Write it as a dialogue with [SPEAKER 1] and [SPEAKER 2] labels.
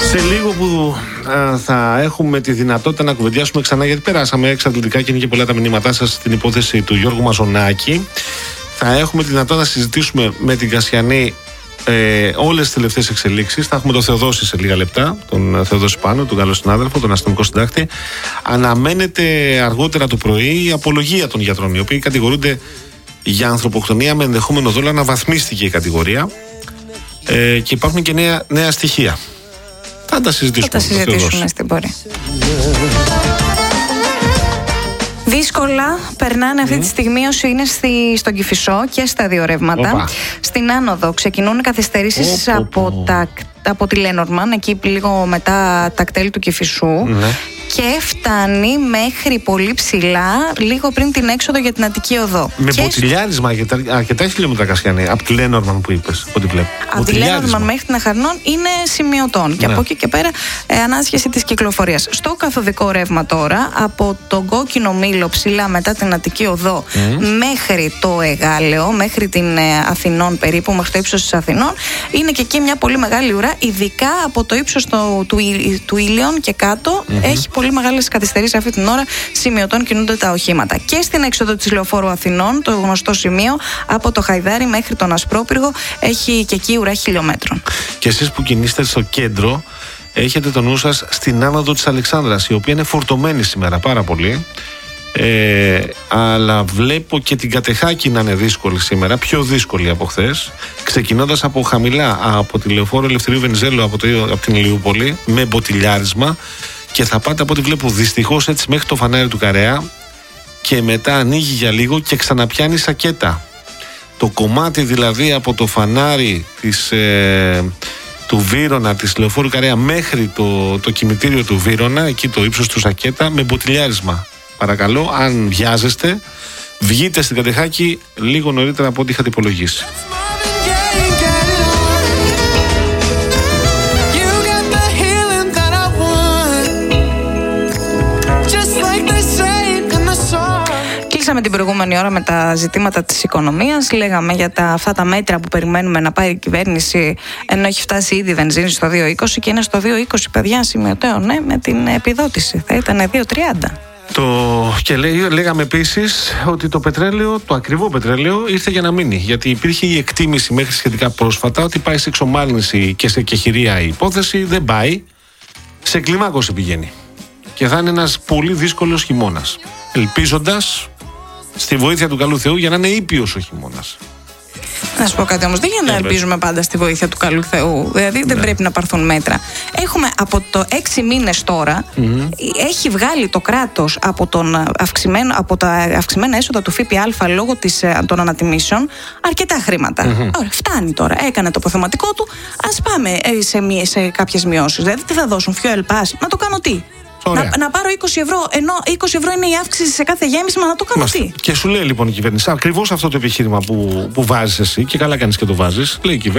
[SPEAKER 1] Σε λίγο που θα έχουμε τη δυνατότητα να κουβεντιάσουμε ξανά, γιατί περάσαμε εξαντλητικά και είναι και πολλά τα μηνύματά σας στην υπόθεση του Γιώργου Μαζονάκη, θα έχουμε τη δυνατότητα να συζητήσουμε με την Κασιανή όλες τις τελευταίες εξελίξεις. Θα έχουμε τον Θεοδόση σε λίγα λεπτά, τον Θεοδόση Πάνο, τον καλό συνάδελφο, τον αστυνομικό συντάκτη. Αναμένεται αργότερα το πρωί η απολογία των γιατρών, οι οποίοι κατηγορούνται για ανθρωποκτονία με ενδεχόμενο δόλο. Αναβαθμίστηκε η κατηγορία και υπάρχουν και νέα στοιχεία. Θα τα συζητήσουμε στην πορεία.
[SPEAKER 2] Δύσκολα περνάνε αυτή τη στιγμή όσοι είναι στον Κηφισό και στα δύο ρεύματα. Στην άνοδο ξεκινούν καθυστερήσεις από τη Λένορμαν, εκεί λίγο μετά τα κτέλη του Κηφισού. Και φτάνει μέχρι πολύ ψηλά, λίγο πριν την έξοδο για την Αττική Οδό.
[SPEAKER 1] Με μποτιλιάρισμα αρκετά χιλιόμετρα, Κασιανή, από τη Λένορμαν που είπες, ό,τι βλέπω.
[SPEAKER 2] Από τη Λένορμαν μέχρι την Αχαρνών είναι σημειωτών. Και από εκεί και πέρα ανάσχεση της κυκλοφορίας. Στο καθοδικό ρεύμα τώρα, από τον Κόκκινο Μήλο ψηλά μετά την Αττική Οδό μέχρι το Εγάλεο, μέχρι την Αθηνών περίπου, μέχρι το ύψος της Αθηνών, είναι και εκεί μια πολύ μεγάλη ουρά, ειδικά από το ύψος του Ήλιον και κάτω. Έχει πολύ μεγάλες καθυστερήσεις αυτή την ώρα, σημειωτών κινούνται τα οχήματα. Και στην έξοδο της Λεωφόρου Αθηνών, το γνωστό σημείο, από το Χαϊδάρι μέχρι τον Ασπρόπυργο, έχει και εκεί ουρά χιλιόμετρων.
[SPEAKER 1] Και εσείς που κινείστε στο κέντρο, έχετε το νου σας στην άνοδο της Αλεξάνδρας, η οποία είναι φορτωμένη σήμερα πάρα πολύ. Αλλά βλέπω και την Κατεχάκη να είναι δύσκολη σήμερα, πιο δύσκολη από χθες, ξεκινώντας από χαμηλά, από τη Λεωφόρο Ελευθερίου Βενιζέλου, από την Ηλιούπολη, με μποτιλιάρισμα. Και θα πάτε από ό,τι βλέπω δυστυχώς έτσι μέχρι το φανάρι του Καρέα και μετά ανοίγει για λίγο και ξαναπιάνει Σακέτα. Το κομμάτι δηλαδή από το φανάρι του Βύρωνα, της Λεωφόρου Καρέα μέχρι το κημητήριο του Βύρωνα, εκεί το ύψος του Σακέτα, με μποτιλιάρισμα. Παρακαλώ, αν βιάζεστε, βγείτε στην Κατεχάκη λίγο νωρίτερα από ό,τι είχατε υπολογίσει.
[SPEAKER 2] Με την προηγούμενη ώρα με τα ζητήματα της οικονομίας, λέγαμε για αυτά τα μέτρα που περιμένουμε να πάρει η κυβέρνηση, ενώ έχει φτάσει ήδη η βενζίνη στο 2,20 και είναι στο 2,20, παιδιά, σημειωτέων, με την επιδότηση. Θα ήταν 2,30.
[SPEAKER 1] Και λέγαμε επίσης ότι το πετρέλαιο, το ακριβό πετρέλαιο, ήρθε για να μείνει. Γιατί υπήρχε η εκτίμηση μέχρι σχετικά πρόσφατα ότι πάει σε εξομάλυνση και σε κεχηρία η υπόθεση. Δεν πάει. Σε κλιμάκωση πηγαίνει. Και θα είναι ένας πολύ δύσκολος χειμώνας. Ελπίζοντας στη βοήθεια του καλού Θεού για να είναι ήπιος ο χειμώνας.
[SPEAKER 2] Να σου πω κάτι όμως, δεν για να ελπίζουμε πάντα στη βοήθεια του καλού Θεού. Δηλαδή δεν πρέπει να πάρθουν μέτρα. Έχουμε από το 6 μήνες τώρα, έχει βγάλει το κράτος από τα αυξημένα έσοδα του ΦΠΑ λόγω των ανατιμήσεων αρκετά χρήματα. Ωραία, φτάνει τώρα. Έκανε το αποθεματικό του. Ας πάμε σε κάποιες μειώσεις. Δηλαδή τι θα δώσουν, fuel pass, να το κάνω τι. Να πάρω 20 ευρώ, ενώ 20 ευρώ είναι η αύξηση σε κάθε γέμισμα, να το κάνω τι.
[SPEAKER 1] Και σου λέει λοιπόν η κυβέρνηση ακριβώς αυτό το επιχείρημα που βάζεις εσύ, και καλά κάνεις και το βάζεις. Λέει η κυβέρνηση.